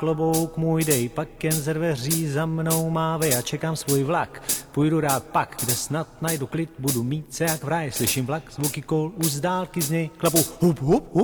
Klobouk můj dej, pak jen ze dveří za mnou mávej a čekám svůj vlak. Půjdu rád pak, kde snad najdu klid, budu mít se jak v ráji. Slyším vlak, zvuky kol, už z dálky z něj klapu hup, hup, hup.